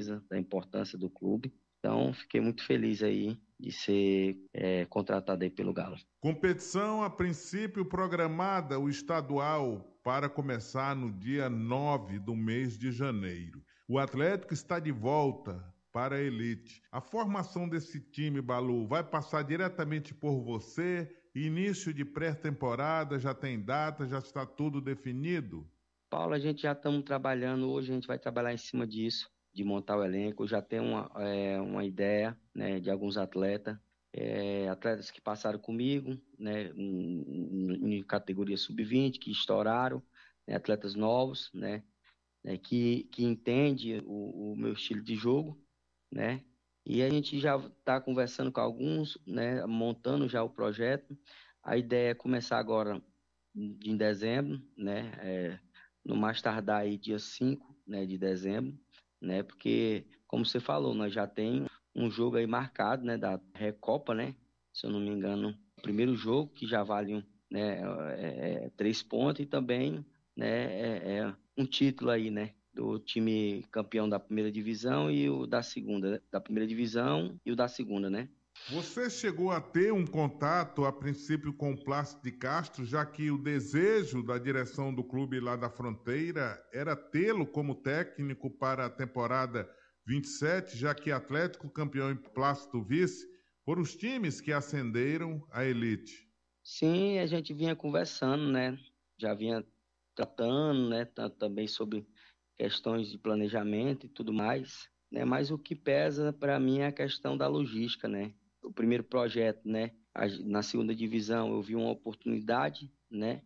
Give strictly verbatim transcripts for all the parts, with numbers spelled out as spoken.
grandeza, da importância do clube. Então, fiquei muito feliz aí de ser é, contratado aí pelo Galo. Competição, a princípio, programada, o estadual, para começar no dia nove do mês de janeiro. O Atlético está de volta para a elite. A formação desse time, Balu, vai passar diretamente por você? Início de pré-temporada, já tem data, já está tudo definido? Paulo, a gente já estamos trabalhando, hoje a gente vai trabalhar em cima disso, de montar o elenco. Eu já tenho uma, é, uma ideia, né, de alguns atletas, é, atletas que passaram comigo, né, em, em categoria sub vinte, que estouraram, né, atletas novos, né, né, que, que entendem o, o meu estilo de jogo, né, e a gente já está conversando com alguns, né, montando já o projeto. A ideia é começar agora em dezembro, né, é, no mais tardar aí dia cinco, né, de dezembro, né, porque, como você falou, nós já tem um jogo aí marcado, né, da Recopa, né, se eu não me engano, o primeiro jogo que já vale um, né, é, é, três pontos e também, né, é, é um título aí, né, do time campeão da primeira divisão e o da segunda, da primeira divisão e o da segunda, né. Você chegou a ter um contato, a princípio, com o Plácido de Castro, já que o desejo da direção do clube lá da Fronteira era tê-lo como técnico para a temporada vinte e sete, já que Atlético campeão e Plácido vice, foram os times que ascenderam à elite. Sim, a gente vinha conversando, né, já vinha tratando, né, t- também sobre questões de planejamento e tudo mais, né, mas o que pesa para mim é a questão da logística, né. O primeiro projeto, né, a- na segunda divisão eu vi uma oportunidade, né,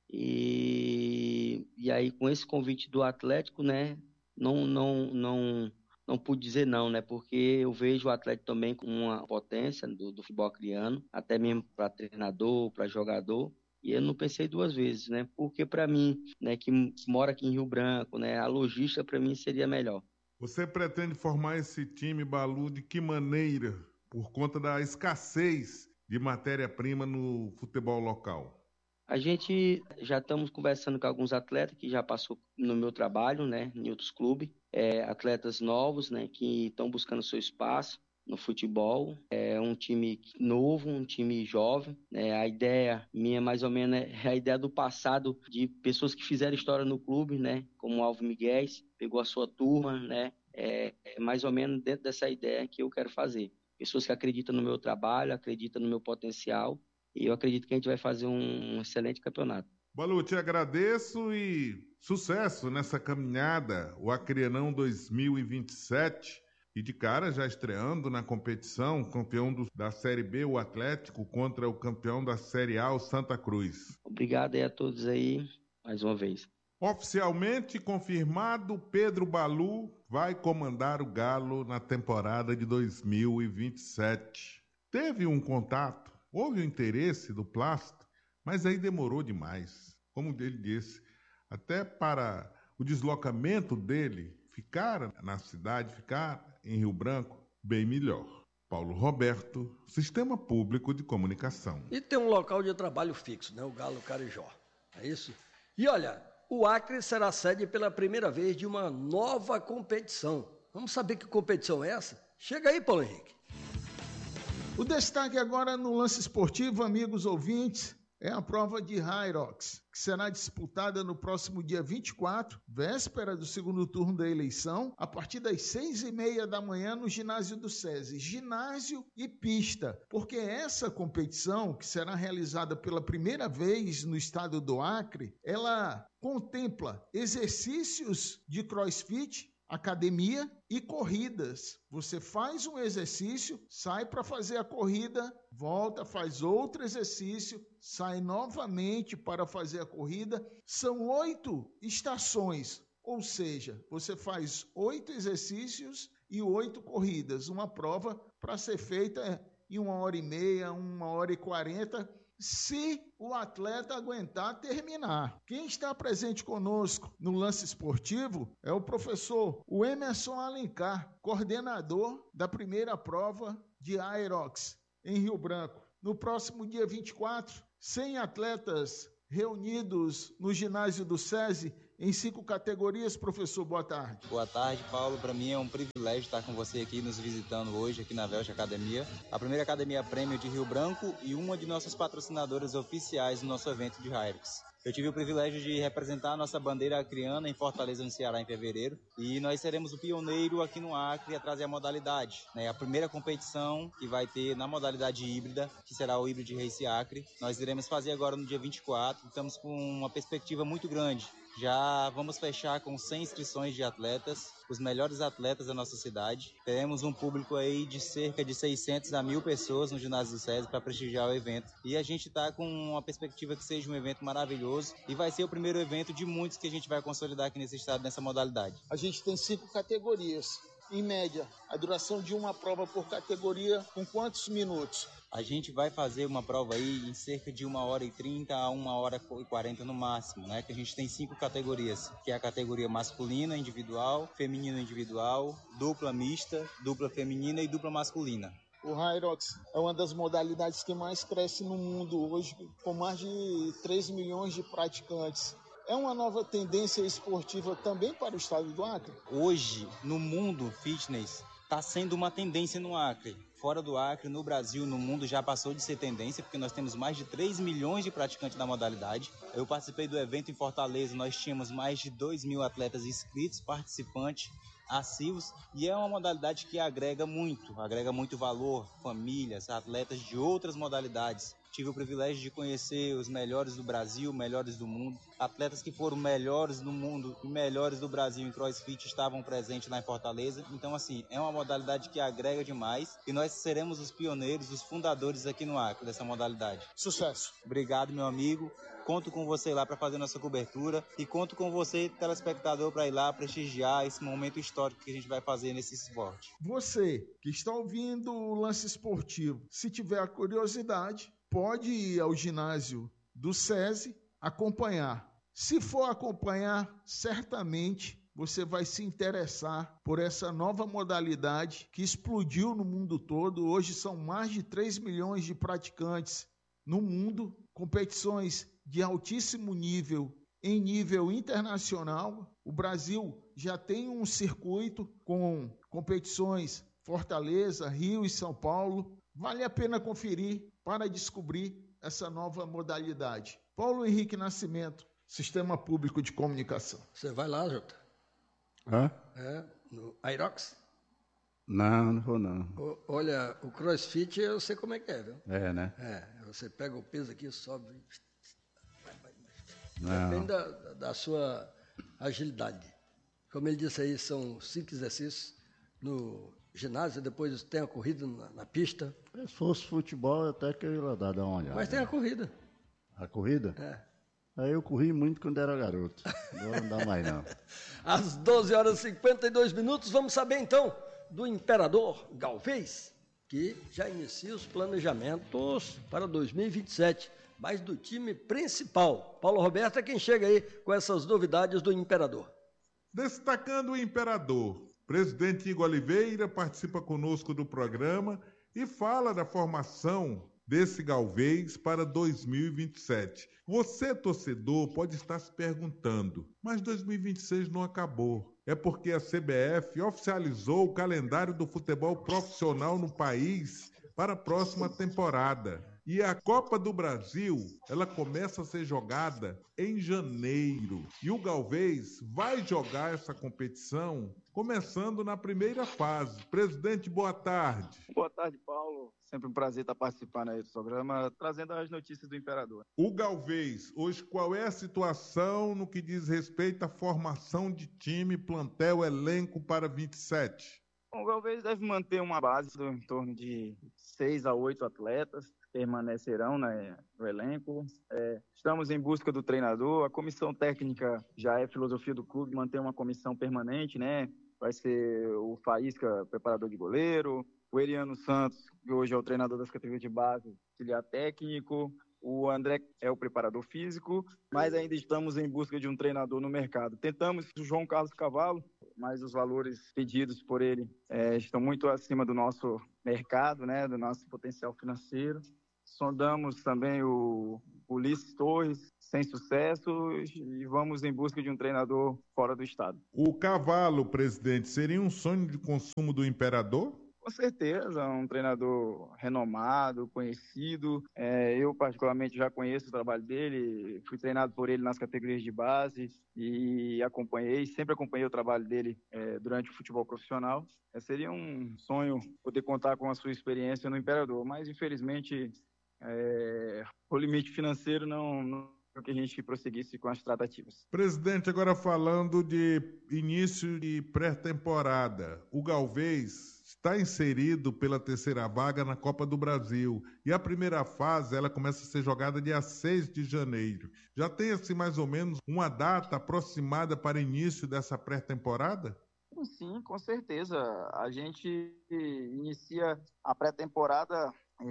e, e aí com esse convite do Atlético, né, não, não, não, não pude dizer não, né, porque eu vejo o Atlético também com uma potência do, do futebol criando, até mesmo para treinador, para jogador, e eu não pensei duas vezes, né, porque para mim, né, que mora aqui em Rio Branco, né, a logística para mim seria melhor. Você pretende formar esse time, Balu, de que maneira? Por conta da escassez de matéria-prima no futebol local. A gente já estamos conversando com alguns atletas que já passou no meu trabalho, né, em outros clubes, é, atletas novos, né, que estão buscando seu espaço no futebol. É um time novo, um time jovem, né. A ideia minha, mais ou menos, é a ideia do passado de pessoas que fizeram história no clube, né, como o Alvo Miguel, pegou a sua turma, né, é, é mais ou menos dentro dessa ideia que eu quero fazer. Pessoas que acreditam no meu trabalho, acreditam no meu potencial, e eu acredito que a gente vai fazer um, um excelente campeonato. Balu, te agradeço e sucesso nessa caminhada, o Acreanão dois mil e vinte e sete. E de cara já estreando na competição, campeão do, da Série B, o Atlético, contra o campeão da Série A, o Santa Cruz. Obrigado aí a todos aí, mais uma vez. Oficialmente confirmado, Pedro Balu vai comandar o Galo na temporada de dois mil e vinte e sete. Teve um contato, houve o interesse do Plácido, mas aí demorou demais. Como ele disse, até para o deslocamento dele ficar na cidade, ficar em Rio Branco, bem melhor. Paulo Roberto, Sistema Público de Comunicação. E tem um local de trabalho fixo, né? O Galo Carijó. É isso? E olha, o Acre será sede pela primeira vez de uma nova competição. Vamos saber que competição é essa? Chega aí, Paulo Henrique. O destaque agora no lance esportivo, amigos ouvintes, é a prova de Hyrox, que será disputada no próximo dia vinte e quatro, véspera do segundo turno da eleição, a partir das seis e meia da manhã no ginásio do SESI. Ginásio e pista, porque essa competição, que será realizada pela primeira vez no estado do Acre, ela contempla exercícios de crossfit, academia e corridas. Você faz um exercício, sai para fazer a corrida, volta, faz outro exercício, sai novamente para fazer a corrida. São oito estações, ou seja, você faz oito exercícios e oito corridas. Uma prova para ser feita em uma hora e meia, uma hora e quarenta, se o atleta aguentar terminar. Quem está presente conosco no lance esportivo é o professor o Emerson Alencar, coordenador da primeira prova de Aerox em Rio Branco. No próximo dia vinte e quatro, cem atletas reunidos no ginásio do SESI em cinco categorias. Professor, boa tarde. Boa tarde, Paulo. Para mim é um privilégio estar com você aqui, nos visitando hoje aqui na Velch Academia, a primeira academia prêmio de Rio Branco e uma de nossas patrocinadoras oficiais do nosso evento de Hilux. Eu tive o privilégio de representar a nossa bandeira acriana em Fortaleza, no Ceará, em fevereiro. E nós seremos o pioneiro aqui no Acre a trazer a modalidade, né? A primeira competição que vai ter na modalidade híbrida, que será o Híbrido Race Acre. Nós iremos fazer agora no dia vinte e quatro. Estamos com uma perspectiva muito grande. Já vamos fechar com cem inscrições de atletas, os melhores atletas da nossa cidade. Teremos um público aí de cerca de seiscentas a mil pessoas no ginásio do SESI para prestigiar o evento. E a gente está com uma perspectiva que seja um evento maravilhoso e vai ser o primeiro evento de muitos que a gente vai consolidar aqui nesse estado, nessa modalidade. A gente tem cinco categorias. Em média, a duração de uma prova por categoria, com quantos minutos? A gente vai fazer uma prova aí em cerca de uma hora e trinta a uma hora e quarenta no máximo, né? Que a gente tem cinco categorias, que é a categoria masculina individual, feminino individual, dupla mista, dupla feminina e dupla masculina. O Hyrox é uma das modalidades que mais cresce no mundo hoje, com mais de três milhões de praticantes. É uma nova tendência esportiva também para o estado do Acre? Hoje, no mundo fitness, está sendo uma tendência no Acre. Fora do Acre, no Brasil, no mundo, já passou de ser tendência, porque nós temos mais de três milhões de praticantes da modalidade. Eu participei do evento em Fortaleza, nós tínhamos mais de dois mil atletas inscritos, participantes, assíduos, e é uma modalidade que agrega muito, agrega muito valor, famílias, atletas de outras modalidades. Tive o privilégio de conhecer os melhores do Brasil, melhores do mundo. Atletas que foram melhores do mundo e melhores do Brasil em CrossFit estavam presentes lá em Fortaleza. Então, assim, é uma modalidade que agrega demais e nós seremos os pioneiros, os fundadores aqui no Acre dessa modalidade. Sucesso. Obrigado, meu amigo. Conto com você lá para fazer nossa cobertura e conto com você, telespectador, para ir lá prestigiar esse momento histórico que a gente vai fazer nesse esporte. Você que está ouvindo o Lance Esportivo, se tiver a curiosidade, pode ir ao ginásio do SESI acompanhar. Se for acompanhar, certamente você vai se interessar por essa nova modalidade que explodiu no mundo todo. Hoje são mais de três milhões de praticantes no mundo, competições de altíssimo nível em nível internacional. O Brasil já tem um circuito com competições Fortaleza, Rio e São Paulo. Vale a pena conferir para descobrir essa nova modalidade. Paulo Henrique Nascimento, Sistema Público de Comunicação. Você vai lá, Jota? Hã? É, no Aerox? Não, não vou não. O, olha, o CrossFit eu sei como é que é, viu? É, né? É, você pega o peso aqui, sobe... Não. Depende da, da sua agilidade. Como ele disse aí, são cinco exercícios no ginásio, depois tem a corrida na, na pista. Se fosse futebol, até que eu ia dar uma olhada. Mas tem a corrida. A corrida? É. Aí eu corri muito quando era garoto. Agora não dá mais não. Às doze horas e cinquenta e dois minutos, vamos saber então do Imperador Galvez, que já inicia os planejamentos para dois mil e vinte e sete, mas do time principal. Paulo Roberto é quem chega aí com essas novidades do Imperador. Destacando o Imperador, presidente Igor Oliveira participa conosco do programa e fala da formação desse Galvez para dois mil e vinte e sete. Você, torcedor, pode estar se perguntando, mas dois mil e vinte e seis não acabou. É porque a C B F oficializou o calendário do futebol profissional no país para a próxima temporada. E a Copa do Brasil, ela começa a ser jogada em janeiro. E o Galvez vai jogar essa competição começando na primeira fase. Presidente, boa tarde. Boa tarde, Paulo. Sempre um prazer estar participando aí do programa, trazendo as notícias do Imperador. O Galvez, hoje qual é a situação no que diz respeito à formação de time, plantel, elenco para vinte e sete? Bom, o Galvez deve manter uma base em torno de seis a oito atletas. Permanecerão, né, no elenco. É, estamos em busca do treinador. A comissão técnica já é filosofia do clube, manter uma comissão permanente, né? Vai ser o Faísca, preparador de goleiro, o Eriano Santos, que hoje é o treinador das categorias de base, auxiliar técnico, o André é o preparador físico, mas ainda estamos em busca de um treinador no mercado. Tentamos o João Carlos Cavalo, mas os valores pedidos por ele é, estão muito acima do nosso mercado, né, do nosso potencial financeiro. sondamos também o Ulisses Torres, sem sucesso, e vamos em busca de um treinador fora do estado. O Cavalo, presidente, seria um sonho de consumo do imperador? Com certeza, um treinador renomado, conhecido. É, eu, particularmente, já conheço o trabalho dele, fui treinado por ele nas categorias de base e acompanhei, sempre acompanhei o trabalho dele é, durante o futebol profissional. É, seria um sonho poder contar com a sua experiência no Imperador, mas, infelizmente, é, o limite financeiro não... não que a gente prosseguisse com as tratativas. Presidente, agora falando de início de pré-temporada, o Galvez está inserido pela terceira vaga na Copa do Brasil e a primeira fase ela começa a ser jogada dia seis de janeiro. Já tem assim mais ou menos uma data aproximada para início dessa pré-temporada? Sim, com certeza. A gente inicia a pré-temporada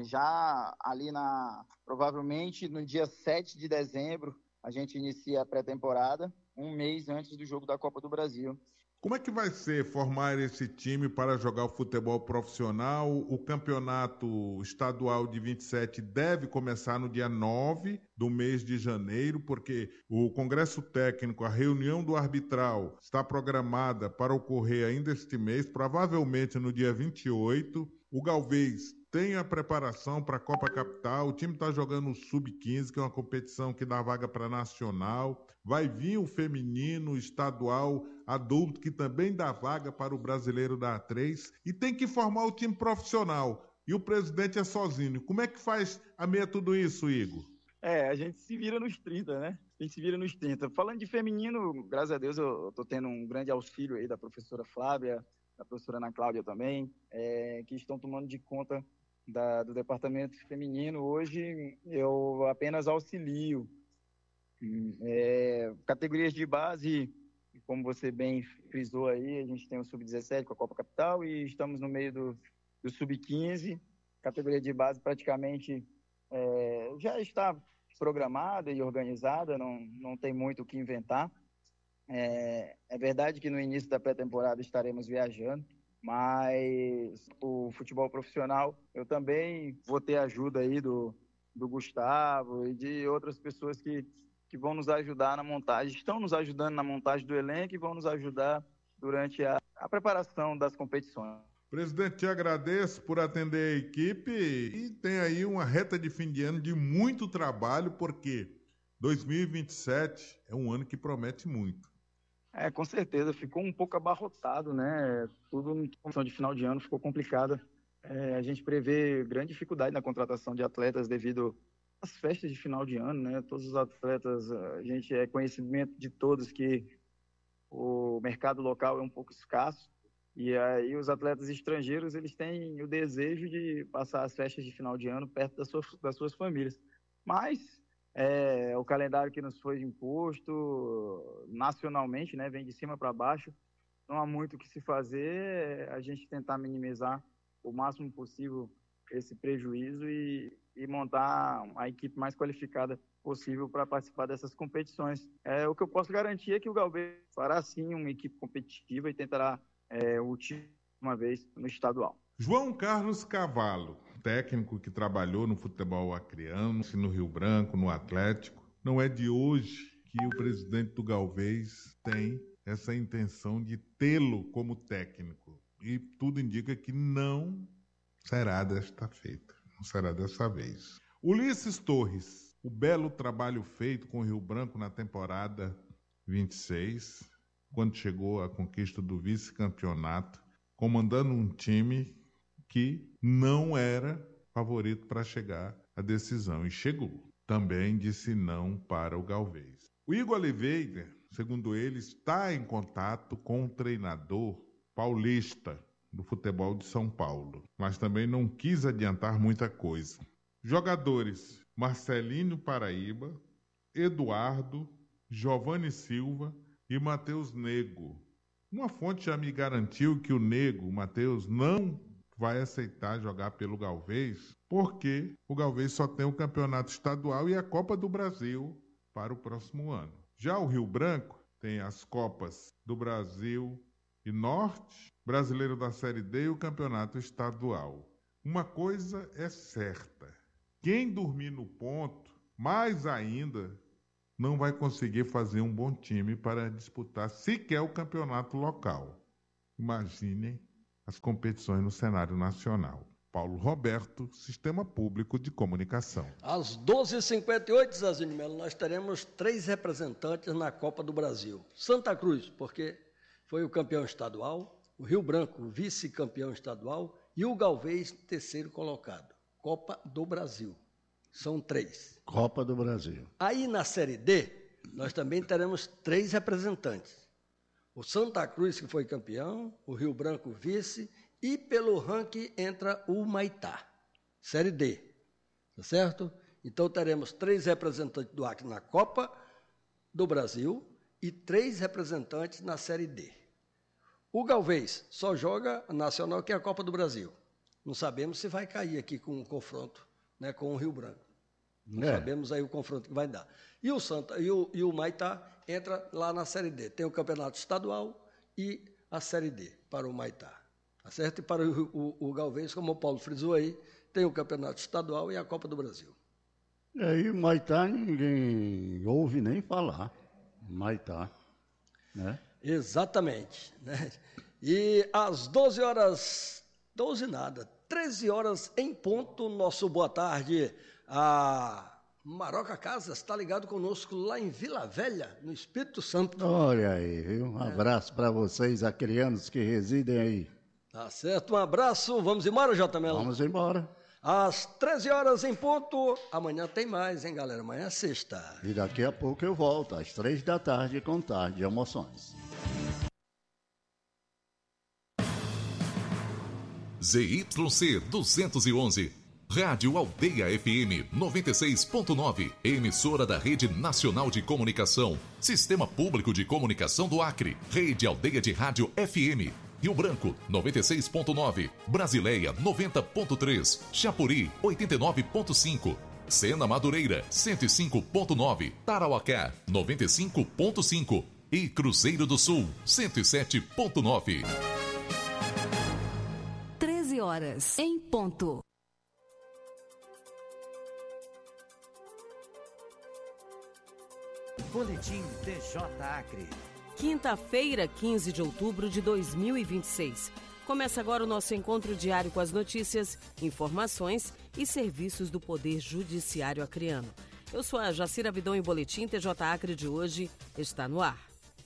já ali na, provavelmente no dia sete de dezembro, a gente inicia a pré-temporada, um mês antes do jogo da Copa do Brasil. Como é que vai ser formar esse time para jogar o futebol profissional? O campeonato estadual de vinte e sete deve começar no dia nove do mês de janeiro, porque o Congresso Técnico, a reunião do arbitral, está programada para ocorrer ainda este mês, provavelmente no dia vinte e oito. O Galvez tem a preparação para a Copa Capital, o time está jogando o sub quinze, que é uma competição que dá vaga para nacional. Vai vir o feminino, estadual, adulto, que também dá vaga para o brasileiro da A três. E tem que formar o time profissional. E o presidente é sozinho. Como é que faz a meia tudo isso, Igor? É, a gente se vira nos trinta, né? A gente se vira nos trinta. Falando de feminino, graças a Deus eu estou tendo um grande auxílio aí da professora Flávia, da professora Ana Cláudia também, é, que estão tomando de conta Da, do departamento feminino. Hoje eu apenas auxilio. É, categorias de base, como você bem frisou aí, a gente tem o sub dezessete com a Copa Capital e estamos no meio do, do sub quinze. Categoria de base praticamente é, já está programada e organizada, não, não tem muito o que inventar. É, é verdade que no início da pré-temporada estaremos viajando, mas o futebol profissional, eu também vou ter ajuda aí do, do Gustavo e de outras pessoas que, que vão nos ajudar na montagem, estão nos ajudando na montagem do elenco e vão nos ajudar durante a, a preparação das competições. Presidente, te agradeço por atender a equipe e tem aí uma reta de fim de ano de muito trabalho, porque dois mil e vinte e sete é um ano que promete muito. É, com certeza, ficou um pouco abarrotado, né? Tudo em função de final de ano ficou complicado. É, a gente prevê grande dificuldade na contratação de atletas devido às festas de final de ano, né? Todos os atletas, a gente é conhecimento de todos que o mercado local é um pouco escasso e aí os atletas estrangeiros, eles têm o desejo de passar as festas de final de ano perto das suas, das suas famílias. Mas É, o calendário que nos foi imposto nacionalmente, né, vem de cima para baixo, não há muito o que se fazer, a gente tentar minimizar o máximo possível esse prejuízo e, e montar a equipe mais qualificada possível para participar dessas competições. É, o que eu posso garantir é que o Galvez fará sim uma equipe competitiva e tentará é, o título uma vez no estadual. João Carlos Cavalo, técnico que trabalhou no futebol acreano, no Rio Branco, no Atlético. Não é de hoje que o presidente do Galvez tem essa intenção de tê-lo como técnico. E tudo indica que não será desta feita, não será dessa vez. Ulisses Torres, o belo trabalho feito com o Rio Branco na temporada vinte e seis, quando chegou à conquista do vice-campeonato, comandando um time que não era favorito para chegar à decisão, e chegou. Também disse não para o Galvez. O Igor Oliveira, segundo ele, está em contato com o treinador paulista do futebol de São Paulo, mas também não quis adiantar muita coisa. Jogadores: Marcelinho Paraíba, Eduardo, Giovanni Silva e Matheus Nego. Uma fonte já me garantiu que o Nego, o Matheus, não vai aceitar jogar pelo Galvez, porque o Galvez só tem o campeonato estadual e a Copa do Brasil para o próximo ano. Já o Rio Branco tem as Copas do Brasil e Norte, Brasileiro da Série D e o campeonato estadual. Uma coisa é certa, Quem dormir no ponto, mais ainda, não vai conseguir fazer um bom time para disputar sequer o campeonato local. Imaginem as competições no cenário nacional. Paulo Roberto, Sistema Público de Comunicação. Às doze e cinquenta e oito, Zezinho Melo, nós teremos três representantes na Copa do Brasil. Santa Cruz, porque foi o campeão estadual, o Rio Branco, vice-campeão estadual, e o Galvez, terceiro colocado. Copa do Brasil. São três. Copa do Brasil. Aí na Série D, nós também teremos três representantes. O Santa Cruz, que foi campeão, o Rio Branco, vice, e pelo ranking entra o Humaitá. Série D. Tá certo? Então teremos três representantes do Acre na Copa do Brasil e três representantes na Série D. O Galvez só joga nacional, que é a Copa do Brasil. Não sabemos se vai cair aqui com um confronto, né, com o Rio Branco. Não é. Sabemos aí o confronto que vai dar. E o Santa e o, e o Humaitá entra lá na Série D. Tem o campeonato estadual e a Série D para o Humaitá. Tá certo? E para o, o, o Galvez, como o Paulo frisou aí, tem o campeonato estadual e a Copa do Brasil. E aí o Humaitá ninguém ouve nem falar. Humaitá, né? Exatamente. Né? E às doze horas, doze nada, treze horas em ponto, nosso boa tarde. A Maroca Casas está ligado conosco lá em Vila Velha, no Espírito Santo. Olha aí, viu? Um é. abraço para vocês, acreanos que residem aí. Tá certo, um abraço. Vamos embora, J. Melo? Vamos embora. Às treze horas em ponto. Amanhã tem mais, hein, galera? Amanhã é sexta. E daqui a pouco eu volto, às três da tarde, com Tarde de Emoções. Z Y C duzentos e onze. Rádio Aldeia F M noventa e seis ponto nove, emissora da Rede Nacional de Comunicação, Sistema Público de Comunicação do Acre, Rede Aldeia de Rádio F M, Rio Branco noventa e seis ponto nove, Brasileia noventa ponto três, Chapuri oitenta e nove ponto cinco, Sena Madureira cento e cinco ponto nove, Tarauacá noventa e cinco ponto cinco e Cruzeiro do Sul cento e sete ponto nove. treze horas em ponto. Boletim D J Acre. Quinta-feira, quinze de outubro de dois mil e vinte e seis. Começa agora o nosso encontro diário com as notícias, informações e serviços do Poder Judiciário acreano. Eu sou a Jacira Vidão e o Boletim T J Acre de hoje está no ar.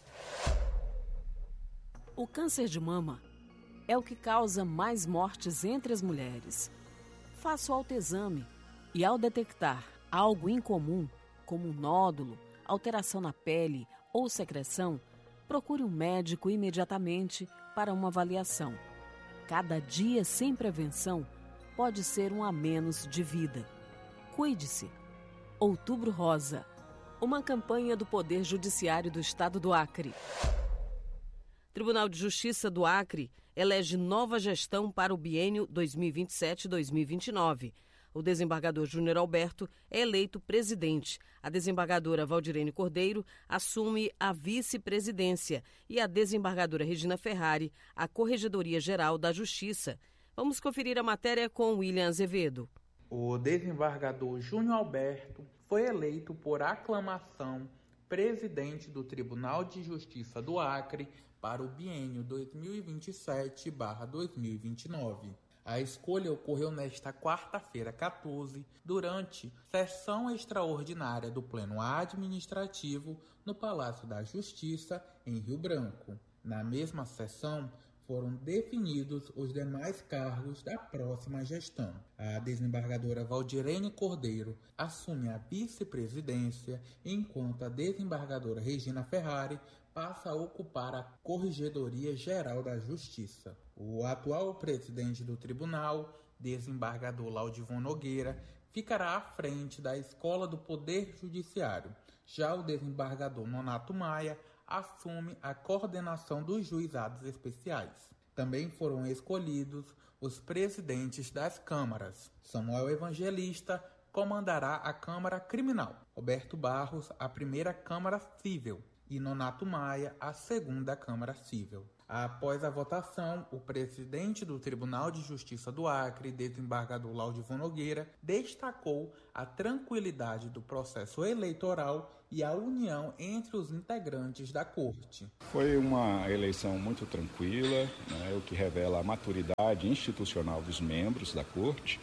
O câncer de mama é o que causa mais mortes entre as mulheres. Faça o autoexame e, ao detectar algo incomum, como um nódulo, alteração na pele ou secreção, procure um médico imediatamente para uma avaliação. Cada dia sem prevenção pode ser um a menos de vida. Cuide-se. Outubro Rosa, uma campanha do Poder Judiciário do Estado do Acre. Tribunal de Justiça do Acre elege nova gestão para o biênio dois mil e vinte e sete a dois mil e vinte e nove. O desembargador Júnior Alberto é eleito presidente. A desembargadora Valdirene Cordeiro assume a vice-presidência e a desembargadora Regina Ferrari a Corregedoria-Geral da Justiça. Vamos conferir a matéria com William Azevedo. O desembargador Júnior Alberto foi eleito por aclamação presidente do Tribunal de Justiça do Acre para o biênio dois mil e vinte e sete a dois mil e vinte e nove. A escolha ocorreu nesta quarta-feira, quatorze, durante sessão extraordinária do Pleno Administrativo no Palácio da Justiça, em Rio Branco. Na mesma sessão, foram definidos os demais cargos da próxima gestão. A desembargadora Valdirene Cordeiro assume a vice-presidência, enquanto a desembargadora Regina Ferrari passa a ocupar a Corregedoria-Geral da Justiça. O atual presidente do tribunal, desembargador Laudivon Nogueira, ficará à frente da Escola do Poder Judiciário. Já o desembargador Nonato Maia assume a coordenação dos juizados especiais. Também foram escolhidos os presidentes das câmaras. Samuel Evangelista comandará a Câmara Criminal, Roberto Barros a primeira Câmara Civil e Nonato Maia a segunda Câmara Civil. Após a votação, o presidente do Tribunal de Justiça do Acre, desembargador Laudivon Nogueira, destacou a tranquilidade do processo eleitoral e a união entre os integrantes da Corte. Foi uma eleição muito tranquila, né, o que revela a maturidade institucional dos membros da Corte,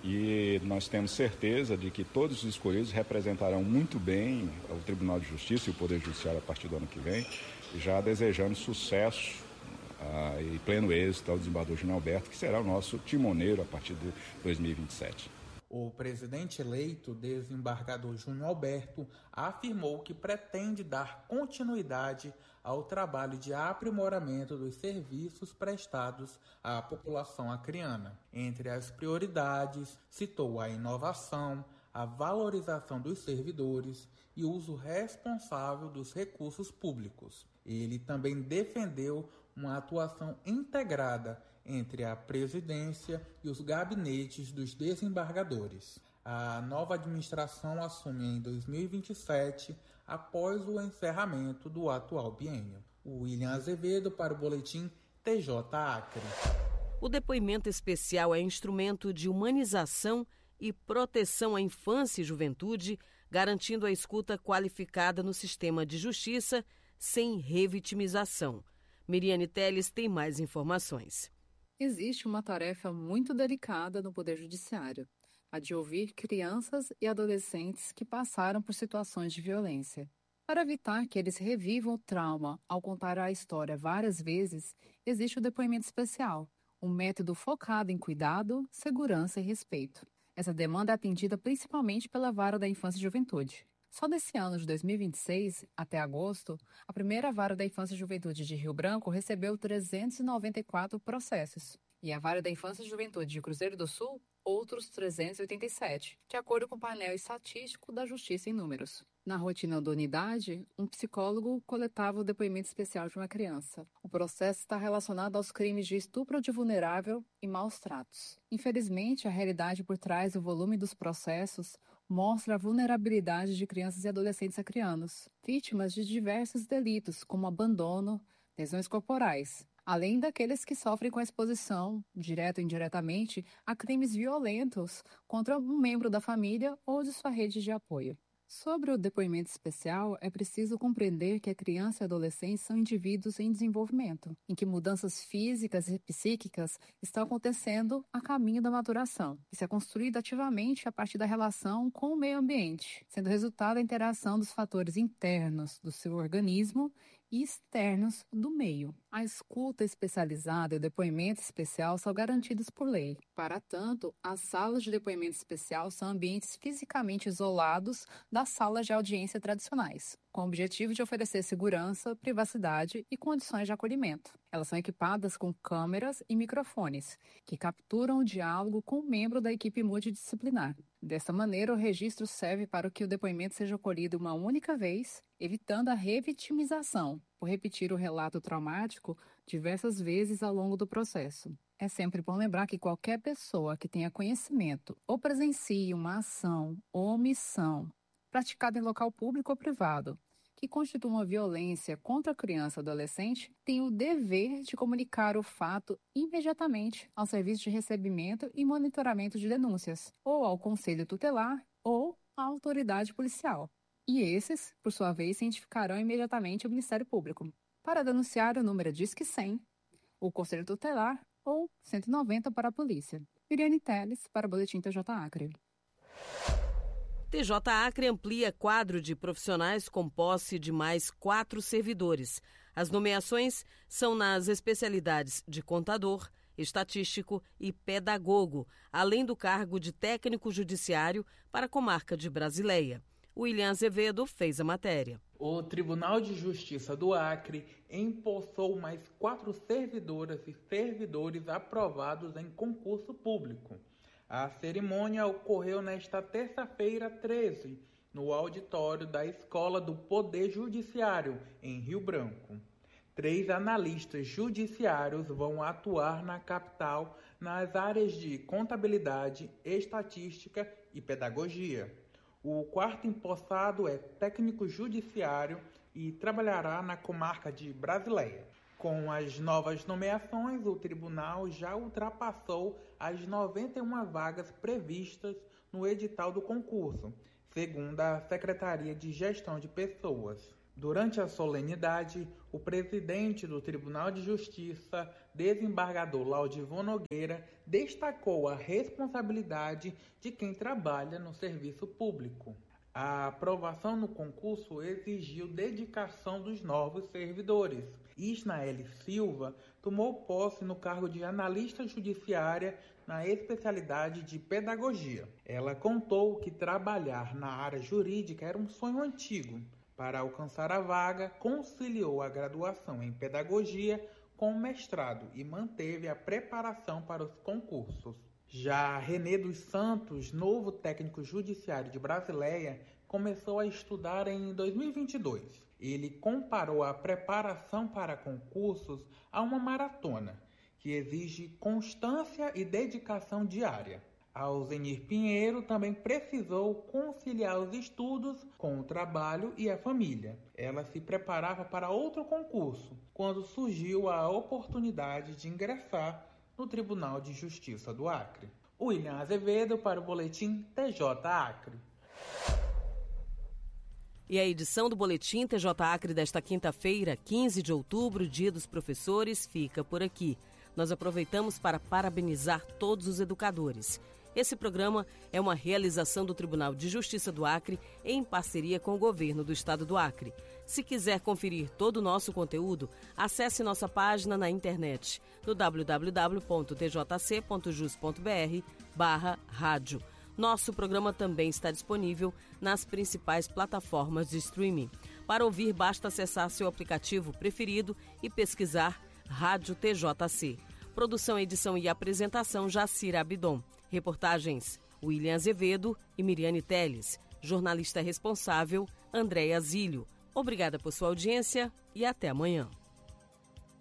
e nós temos certeza de que todos os escolhidos representarão muito bem o Tribunal de Justiça e o Poder Judiciário a partir do ano que vem, já desejando sucesso Ah, e pleno êxito ao desembargador Júnior Alberto, que será o nosso timoneiro a partir de dois mil e vinte e sete. O presidente eleito, desembargador Júnior Alberto, afirmou que pretende dar continuidade ao trabalho de aprimoramento dos serviços prestados à população acreana. Entre as prioridades, citou a inovação, a valorização dos servidores e o uso responsável dos recursos públicos. Ele também defendeu uma atuação integrada entre a presidência e os gabinetes dos desembargadores. A nova administração assume em dois mil e vinte e sete, após o encerramento do atual biênio. William Azevedo para o Boletim T J Acre. O depoimento especial é instrumento de humanização e proteção à infância e juventude, garantindo a escuta qualificada no sistema de justiça, sem revitimização. Miriane Teles tem mais informações. Existe uma tarefa muito delicada no Poder Judiciário, a de ouvir crianças e adolescentes que passaram por situações de violência. Para evitar que eles revivam o trauma ao contar a história várias vezes, existe o depoimento especial, um método focado em cuidado, segurança e respeito. Essa demanda é atendida principalmente pela Vara da Infância e Juventude. Só desse ano de dois mil e vinte e seis, até agosto, a primeira Vara da Infância e Juventude de Rio Branco recebeu trezentos e noventa e quatro processos, e a Vara da Infância e Juventude de Cruzeiro do Sul, outros trezentos e oitenta e sete, de acordo com o painel estatístico da Justiça em Números. Na rotina da unidade, um psicólogo coletava o depoimento especial de uma criança. O processo está relacionado aos crimes de estupro de vulnerável e maus tratos. Infelizmente, a realidade por trás do volume dos processos mostra a vulnerabilidade de crianças e adolescentes acreanos, vítimas de diversos delitos, como abandono, lesões corporais, além daqueles que sofrem com a exposição, direta ou indiretamente, a crimes violentos contra um membro da família ou de sua rede de apoio. Sobre o depoimento especial, é preciso compreender que a criança e adolescente são indivíduos em desenvolvimento, em que mudanças físicas e psíquicas estão acontecendo a caminho da maturação. Isso é construído ativamente a partir da relação com o meio ambiente, sendo resultado da interação dos fatores internos do seu organismo e externos do meio. A escuta especializada e o depoimento especial são garantidos por lei. Para tanto, as salas de depoimento especial são ambientes fisicamente isolados das salas de audiência tradicionais, com o objetivo de oferecer segurança, privacidade e condições de acolhimento. Elas são equipadas com câmeras e microfones, que capturam o diálogo com o membro da equipe multidisciplinar. Dessa maneira, o registro serve para que o depoimento seja colhido uma única vez, evitando a revitimização, por repetir o relato traumático diversas vezes ao longo do processo. É sempre bom lembrar que qualquer pessoa que tenha conhecimento ou presencie uma ação ou omissão praticada em local público ou privado, que constitua uma violência contra a criança ou adolescente, tem o dever de comunicar o fato imediatamente ao Serviço de Recebimento e Monitoramento de Denúncias, ou ao Conselho Tutelar, ou à autoridade policial. E esses, por sua vez, cientificarão imediatamente o Ministério Público. Para denunciar, o número é Disque cem, o Conselho Tutelar, ou cento e noventa para a polícia. Miriane Teles, para o Boletim T J Acre. T J Acre amplia quadro de profissionais com posse de mais quatro servidores. As nomeações são nas especialidades de contador, estatístico e pedagogo, além do cargo de técnico judiciário para a comarca de Brasileia. William Azevedo fez a matéria. O Tribunal de Justiça do Acre empossou mais quatro servidoras e servidores aprovados em concurso público. A cerimônia ocorreu nesta terça-feira, treze, no auditório da Escola do Poder Judiciário, em Rio Branco. Três analistas judiciários vão atuar na capital nas áreas de contabilidade, estatística e pedagogia. O quarto empossado é técnico judiciário e trabalhará na comarca de Brasileia. Com as novas nomeações, o tribunal já ultrapassou as noventa e uma vagas previstas no edital do concurso, segundo a Secretaria de Gestão de Pessoas. Durante a solenidade, o presidente do Tribunal de Justiça, desembargador Laudivon Nogueira, destacou a responsabilidade de quem trabalha no serviço público. A aprovação no concurso exigiu dedicação dos novos servidores. Isnaele Silva tomou posse no cargo de analista judiciária na especialidade de pedagogia. Ela contou que trabalhar na área jurídica era um sonho antigo. Para alcançar a vaga, conciliou a graduação em pedagogia com o mestrado e manteve a preparação para os concursos. Já Renê dos Santos, novo técnico judiciário de Brasileia, começou a estudar em dois mil e vinte e dois. Ele comparou a preparação para concursos a uma maratona, que exige constância e dedicação diária. Alzenir Pinheiro também precisou conciliar os estudos com o trabalho e a família. Ela se preparava para outro concurso, quando surgiu a oportunidade de ingressar no Tribunal de Justiça do Acre. William Azevedo para o Boletim T J Acre. E a edição do Boletim T J Acre desta quinta-feira, quinze de outubro, Dia dos Professores, fica por aqui. Nós aproveitamos para parabenizar todos os educadores. Esse programa é uma realização do Tribunal de Justiça do Acre em parceria com o Governo do Estado do Acre. Se quiser conferir todo o nosso conteúdo, acesse nossa página na internet no w w w ponto t j c ponto jus ponto b r barra rádio. Nosso programa também está disponível nas principais plataformas de streaming. Para ouvir, basta acessar seu aplicativo preferido e pesquisar Rádio T J C. Produção, edição e apresentação, Jacira Abidon. Reportagens, William Azevedo e Miriane Teles. Jornalista responsável, Andréia Zílio. Obrigada por sua audiência e até amanhã.